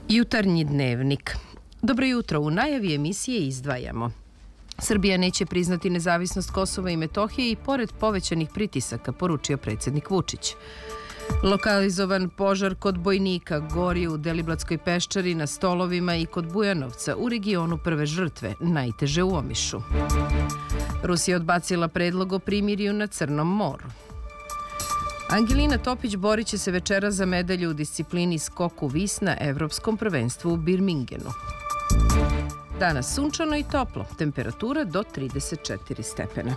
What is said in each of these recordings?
Jutarnji dnevnik. Dobro jutro. U najavi emisije izdvajamo. Srbija neće priznati nezavisnost Kosova i Metohije i pored povećanih pritisaka, poručio predsjednik Vučić. Lokalizovan požar kod Bojnika, gori u Deliblatskoj peščari, na Stolovima i kod Bujanovca, u regionu prve žrtve, najteže u Omišu. Rusija odbacila predlog o primirju na Crnom moru. Angelina Topić borit će se večera za medalju u disciplini skoku vis na Evropskom prvenstvu u Birmingenu. Danas sunčano i toplo, temperatura do 34 stepena.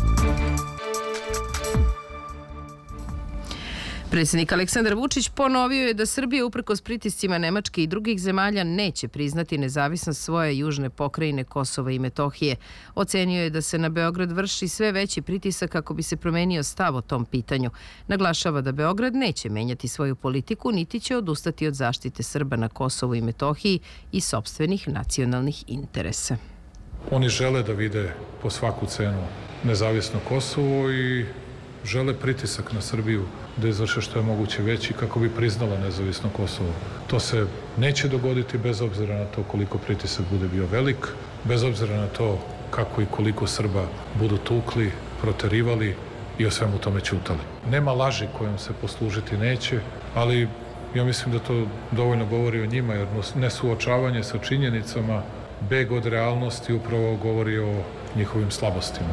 Predsjednik Aleksandar Vučić ponovio je da Srbija uprkos pritiscima Nemačke i drugih zemalja neće priznati nezavisnost svoje južne pokrajine Kosova i Metohije. Ocenio je da se na Beograd vrši sve veći pritisak kako bi se promenio stav o tom pitanju. Naglašava da Beograd neće menjati svoju politiku niti će odustati od zaštite Srba na Kosovu i Metohiji i sopstvenih nacionalnih interesa. Oni žele da vide po svaku cenu nezavisno Kosovo i žele pritisak na Srbiju da izvrše što je moguće veći kako bi priznala nezavisno Kosovo. To se neće dogoditi bez obzira na to koliko pritisak bude bio velik, bez obzira na to kako i koliko Srba budu tukli, proterivali i o svemu tome ćutali. Nema laži kojom se poslužiti neće, ali ja mislim da to dovoljno govori o njima, jer nesuočavanje sa činjenicama, beg od realnosti upravo govori o njihovim slabostima.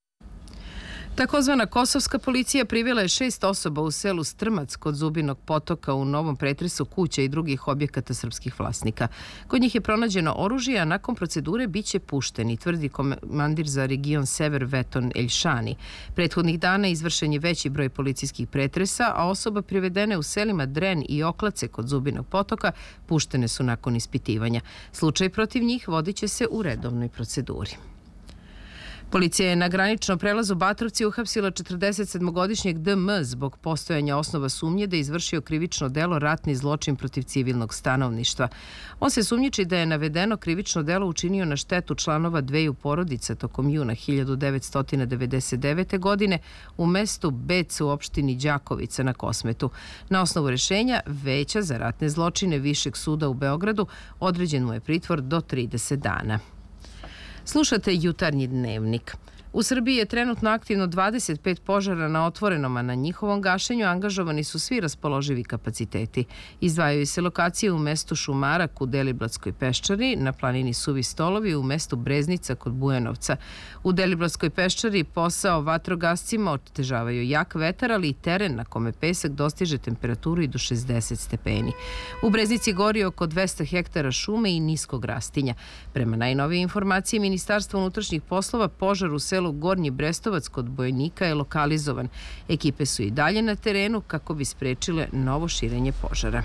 Takozvana kosovska policija privela je 6 osoba u selu Strmac kod Zubinog potoka u novom pretresu kuća i drugih objekata srpskih vlasnika. Kod njih je pronađeno oružje, a nakon procedure biće pušteni, tvrdi komandir za region Sever Veton Eljšani. Prethodnih dana izvršen je veći broj policijskih pretresa, a osoba privedene u selima Dren i Oklace kod Zubinog potoka puštene su nakon ispitivanja. Slučaj protiv njih vodit će se u redovnoj proceduri. Policija je na graničnom prelazu Batrovci uhapsila 47-godišnjeg DM zbog postojanja osnova sumnje da je izvršio krivično delo ratni zločin protiv civilnog stanovništva. On se sumnjiči da je navedeno krivično delo učinio na štetu članova dveju porodica tokom juna 1999. godine u mestu Bec u opštini Đakovica na Kosmetu. Na osnovu rešenja Veća za ratne zločine Višeg suda u Beogradu određen mu je pritvor do 30 dana. Slušate Jutarnji dnevnik. U Srbiji je trenutno aktivno 25 požara na otvorenom, a na njihovom gašenju angažovani su svi raspoloživi kapaciteti. Izdvajaju se lokacije u mestu Šumarak u Deliblatskoj peščari, na planini Suvi Stolovi u mestu Breznica kod Bujanovca. U Deliblatskoj peščari posao vatrogascima otežavaju jak vetar, ali i teren na kome pesak dostiže temperaturu i do 60 stepeni. U Breznici gori oko 200 hektara šume i niskog rastinja. Prema najnovije informacije Ministarstva unutrašnjih poslova, požar u selu Gornji Brestovac kod Bojnika je lokalizovan. Ekipe su i dalje na terenu kako bi sprečile novo širenje požara.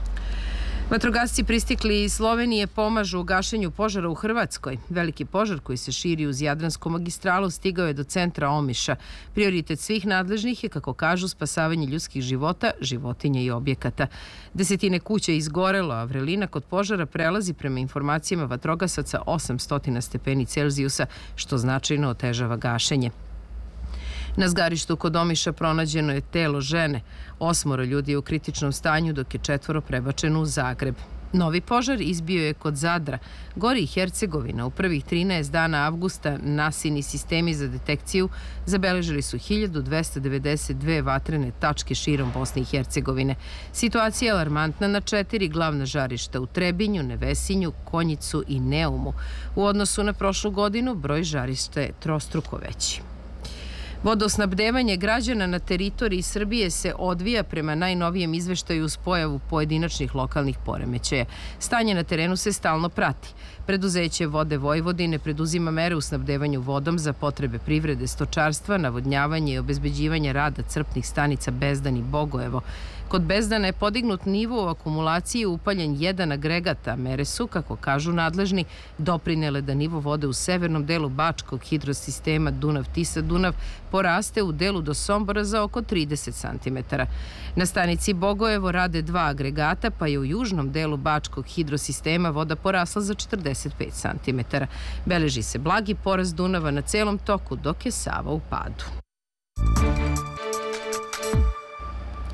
Vatrogasci pristigli iz Slovenije pomažu u gašenju požara u Hrvatskoj. Veliki požar koji se širi uz Jadransku magistralu stigao je do centra Omiša. Prioritet svih nadležnih je, kako kažu, spasavanje ljudskih života, životinja i objekata. Desetine kuća je izgorelo, a vrelina kod požara prelazi prema informacijama vatrogasaca 800 stepeni Celzijusa, što značajno otežava gašenje. Na zgarištu kod Omiša pronađeno je telo žene. 8 ljudi je u kritičnom stanju, dok je 4 prebačeno u Zagreb. Novi požar izbio je kod Zadra. Gori i Hercegovina. U prvih 13 dana avgusta NASIN-i sistemi za detekciju zabeležili su 1292 vatrene tačke širom Bosne i Hercegovine. Situacija je alarmantna na 4 glavna žarišta u Trebinju, Nevesinju, Konjicu i Neumu. U odnosu na prošlu godinu broj žarišta je trostruko veći. Vodosnabdevanje građana na teritoriji Srbije se odvija prema najnovijem izveštaju uz pojavu pojedinačnih lokalnih poremećaja. Stanje na terenu se stalno prati. Preduzeće Vode Vojvodine preduzima mere u snabdevanju vodom za potrebe privrede, stočarstva, navodnjavanje i obezbeđivanje rada crpnih stanica Bezdan i Bogojevo. Kod Bezdana je podignut nivo u akumulaciji upaljen jedan agregata. Mere su, kako kažu nadležni, doprinele da nivo vode u severnom delu Bačkog hidrosistema Dunav-Tisa-Dunav poraste u delu do Sombora za oko 30 cm. Na stanici Bogojevo rade 2 agregata, pa je u južnom delu Bačkog hidrosistema voda porasla za 45 cm. Beleži se blagi porast Dunava na celom toku, dok je Sava u padu.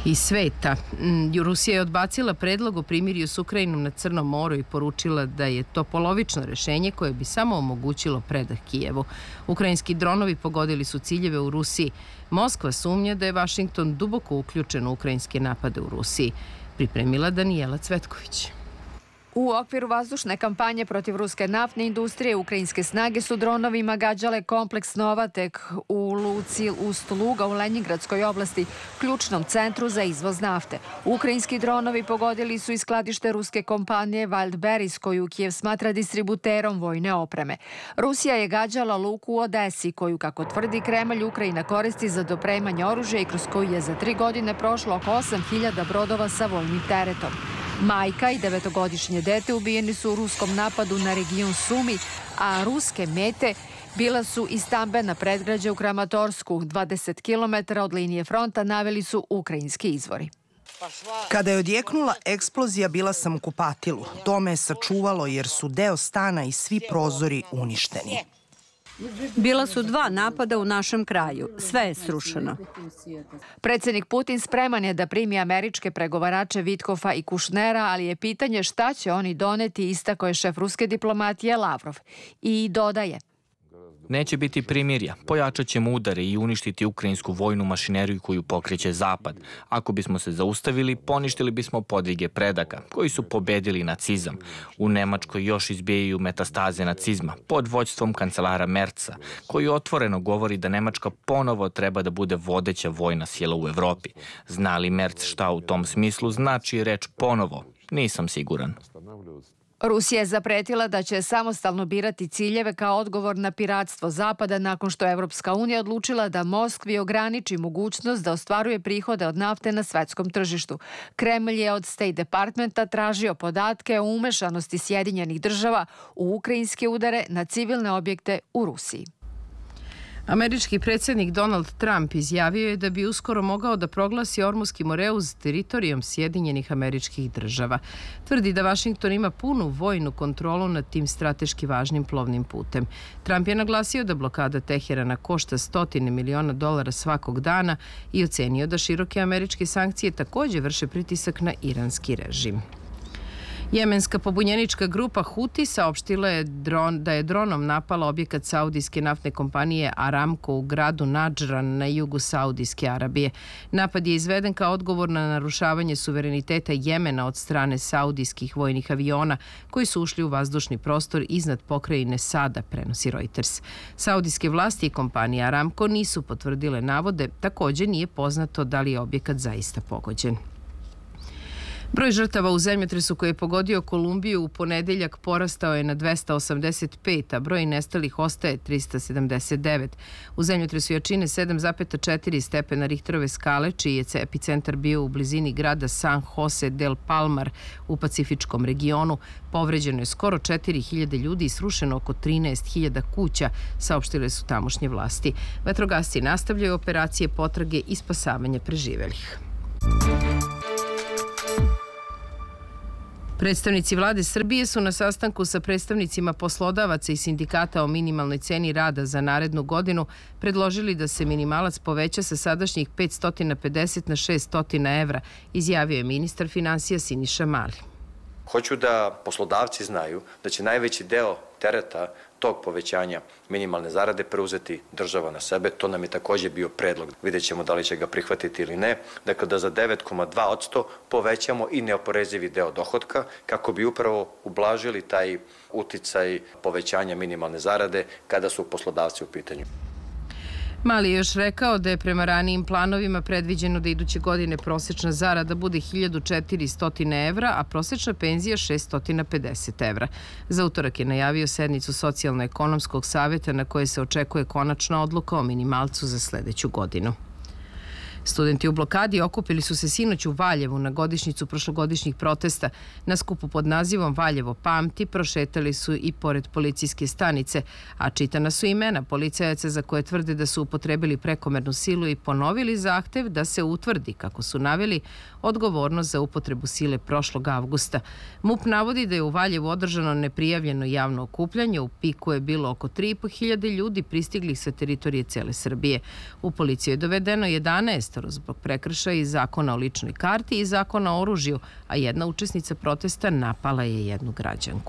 Iz sveta. Rusija je odbacila predlog o primirju s Ukrajinom na Crnom moru i poručila da je to polovično rešenje koje bi samo omogućilo predah Kijevu. Ukrajinski dronovi pogodili su ciljeve u Rusiji. Moskva sumnja da je Vašington duboko uključen u ukrajinske napade u Rusiji. Pripremila Danijela Cvetković. U okviru vazdušne kampanje protiv ruske naftne industrije, ukrajinske snage su dronovima gađale kompleks Novatek u luci Ust-Luga u Lenjingradskoj oblasti, ključnom centru za izvoz nafte. Ukrajinski dronovi pogodili su i skladište ruske kompanije Wildberries, koju Kijev smatra distributerom vojne opreme. Rusija je gađala luku u Odesi, koju, kako tvrdi Kremlj, Ukrajina koristi za dopremanje oružja i kroz koju je za 3 godine prošlo oko 8.000 brodova sa vojnim teretom. Majka i 9-godišnje dete ubijeni su u ruskom napadu na region Sumi, a ruske mete bila su i stambena predgrađa u Kramatorsku. 20 km od linije fronta, naveli su ukrajinski izvori. Kada je odjeknula eksplozija, bila sam u kupatilu. To me je sačuvalo jer su deo stana i svi prozori uništeni. Bila su 2 napada u našem kraju. Sve je srušeno. Predsjednik Putin spreman je da primi američke pregovarače Vitkofa i Kušnera, ali je pitanje šta će oni doneti, istakao je šef ruske diplomatije Lavrov. I dodaje: Neće biti primirja, pojačat ćemo udare i uništiti ukrajinsku vojnu mašineriju koju pokreće Zapad. Ako bismo se zaustavili, poništili bismo podvige predaka, koji su pobedili nacizam. U Nemačkoj još izbijaju metastaze nacizma, pod vođstvom kancelara Merca, koji otvoreno govori da Nemačka ponovo treba da bude vodeća vojna sila u Evropi. Zna li Merc šta u tom smislu znači reč ponovo? Nisam siguran. Rusija je zapretila da će samostalno birati ciljeve kao odgovor na piratstvo Zapada nakon što je Evropska unija odlučila da Moskvi ograniči mogućnost da ostvaruje prihode od nafte na svetskom tržištu. Kremlj je od State Departmenta tražio podatke o umešanosti Sjedinjenih država u ukrajinske udare na civilne objekte u Rusiji. Američki predsjednik Donald Trump izjavio je da bi uskoro mogao da proglasi Ormuski Moreus teritorijom Sjedinjenih Američkih Država. Tvrdi da Vašington ima punu vojnu kontrolu nad tim strateški važnim plovnim putem. Trump je naglasio da blokada Teherana košta $100 miliona svakog dana i ocenio da široke američke sankcije također vrše pritisak na iranski režim. Jemenska pobunjenička grupa Huti saopštila je da je dronom napala objekat saudijske naftne kompanije Aramco u gradu Nadžran na jugu Saudijske Arabije. Napad je izveden kao odgovor na narušavanje suvereniteta Jemena od strane saudijskih vojnih aviona koji su ušli u vazdušni prostor iznad pokrajine Sada, prenosi Reuters. Saudijske vlasti i kompanija Aramco nisu potvrdile navode, također nije poznato da li je objekat zaista pogođen. Broj žrtava u zemljotresu koji je pogodio Kolumbiju u ponedeljak porastao je na 285, a broj nestalih ostaje 379. U zemljotresu jačine 7,4 stepena Richterove skale, čiji je epicentar bio u blizini grada San Jose del Palmar u Pacifičkom regionu, povređeno je skoro 4.000 ljudi i srušeno oko 13.000 kuća, saopštile su tamošnje vlasti. Vatrogasci nastavljaju operacije potrage i spasavanja preživelih. Predstavnici vlade Srbije su na sastanku sa predstavnicima poslodavaca i sindikata o minimalnoj ceni rada za narednu godinu predložili da se minimalac poveća sa sadašnjih 550 na 600 evra, izjavio je ministar finansija Siniša Mali. Hoću da poslodavci znaju da će najveći deo tereta tog povećanja minimalne zarade preuzeti država na sebe. To nam je također bio predlog. Vidjet ćemo da li će ga prihvatiti ili ne. Dakle, da za 9,2% povećamo i neoporezivi deo dohotka kako bi upravo ublažili taj uticaj povećanja minimalne zarade kada su poslodavci u pitanju. Mali je još rekao da je prema ranijim planovima predviđeno da iduće godine prosječna zarada bude 1.400 evra, a prosječna penzija 650 evra. Za utorak je najavio sednicu Socijalno-ekonomskog savjeta na kojoj se očekuje konačna odluka o minimalcu za sljedeću godinu. Studenti u blokadi okupili su se sinoć u Valjevu na godišnjicu prošlogodišnjih protesta. Na skupu pod nazivom Valjevo pamti prošetali su i pored policijske stanice, a čitana su imena policajaca za koje tvrde da su upotrebili prekomernu silu i ponovili zahtev da se utvrdi, kako su naveli, odgovornost za upotrebu sile prošlog avgusta. MUP navodi da je u Valjevu održano neprijavljeno javno okupljanje. U piku je bilo oko 3.500 ljudi pristiglih sa teritorije cele Srbije. U policiju je dovedeno 11 zastaru zbog prekršaja iz zakona o ličnoj karti i zakona o oružju, a jedna učesnica protesta napala je jednu građanku.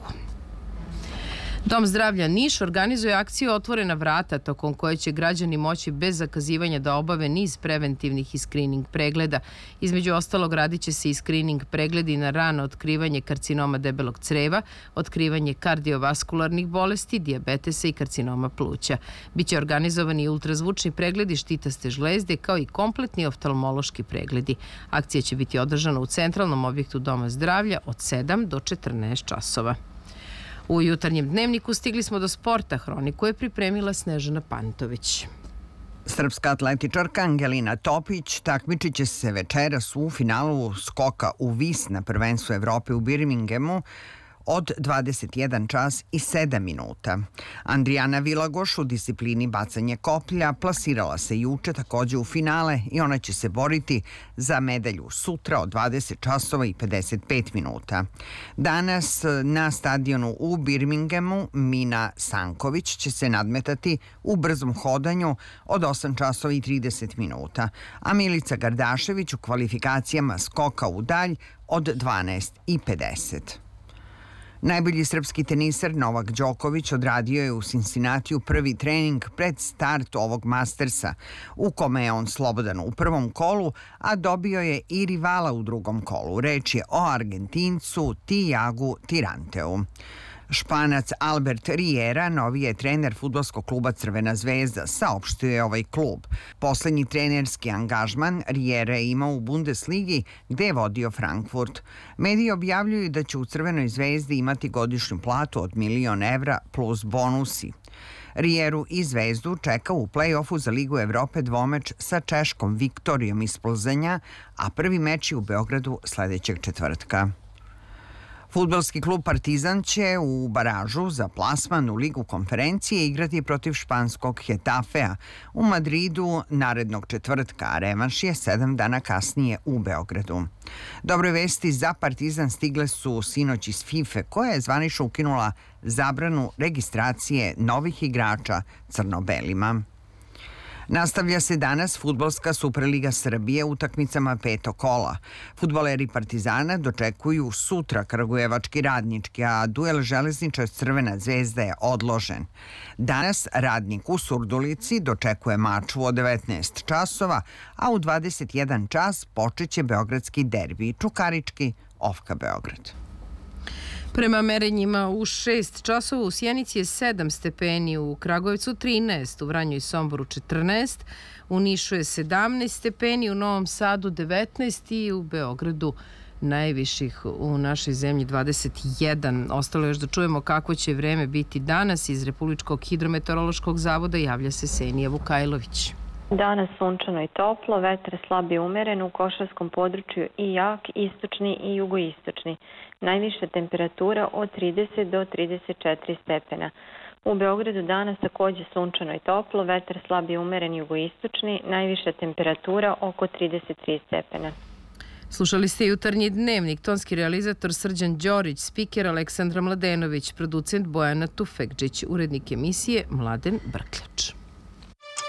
Dom zdravlja Niš organizuje akciju Otvorena vrata, tokom koje će građani moći bez zakazivanja da obave niz preventivnih i skrining pregleda. Između ostalog, radit će se i skrining pregledi na rano otkrivanje karcinoma debelog creva, otkrivanje kardiovaskularnih bolesti, dijabetesa i karcinoma pluća. Biće organizovani i ultrazvučni pregledi štitaste žlezde, kao i kompletni oftalmološki pregledi. Akcija će biti održana u centralnom objektu Doma zdravlja od 7 do 14 časova. U jutarnjem dnevniku stigli smo do sporta. Hroniku je pripremila Snežana Pantović. Srpska atletičarka Angelina Topić takmičit će se večeras u finalu skoka u vis na prvenstvu Evrope u Birminghamu od 21 čas i 7 minuta. Andrijana Vilagoš u disciplini bacanje koplja plasirala se juče takođe u finale i ona će se boriti za medalju sutra od 20 časova i 55 minuta. Danas na stadionu u Birminghamu Mina Sanković će se nadmetati u brzom hodanju od 8 časova i 30 minuta, a Milica Gardašević u kvalifikacijama skoka u dalj od 12:50. Najbolji srpski teniser Novak Đoković odradio je u Cincinnatiju prvi trening pred start ovog Mastersa, u kome je on slobodan u prvom kolu, a dobio je i rivala u drugom kolu. Reč je o Argentincu Tiagu Tiranteu. Španac Albert Riera, novi je trener fudbalskog kluba Crvena zvezda, saopštio je ovaj klub. Poslednji trenerski angažman Riera je imao u Bundesligi, gde je vodio Frankfurt. Mediji objavljuju da će u Crvenoj zvezdi imati godišnju platu od 1.000.000 evra plus bonusi. Rieru i Zvezdu čeka u play-offu za Ligu Evrope dvomeč sa Češkom Viktorijom iz Plzenja, a prvi meč je u Beogradu sledećeg četvrtka. Fudbalski klub Partizan će u baražu za plasman u Ligu konferencije igrati protiv španskog Hetafea u Madridu narednog četvrtka, a revanš je 7 dana kasnije u Beogradu. Dobre vesti za Partizan stigle su sinoć iz FIFA, koja je zvanično ukinula zabranu registracije novih igrača crno-belima. Nastavlja se danas fudbalska Superliga Srbije utakmicama petog kola. Fudbaleri Partizana dočekuju sutra Kragujevački Radnički, a duel Železničar Crvena zvezda je odložen. Danas Radnik u Surdulici dočekuje Mačvu od 19 časova, a u 21 čas počeće beogradski derbi Čukarički Ofka Beograd. Prema merenjima u 6 časova u Sjenici je 7 stepeni, u Kragujevcu 13, u Vranju i Somboru 14, u Nišu je 17 stepeni, u Novom Sadu 19 i u Beogradu najviših u našoj zemlji 21. Ostalo još da čujemo kako će vreme biti danas. Iz Republičkog hidrometeorološkog zavoda javlja se Senija Vukajlović. Danas sunčano i toplo, vetar slab i umeren, u košarskom području i jak, istočni i jugoistočni. Najviša temperatura od 30 do 34 stepena. U Beogradu danas takođe sunčano i toplo, vetar slab i umeren jugoistočni, najviša temperatura oko 33 stepena. Slušali ste jutarnji dnevnik, tonski realizator Srđan Đorić, spiker Aleksandra Mladenović, producent Bojana Tufekđić, urednik emisije Mladen Brkljač.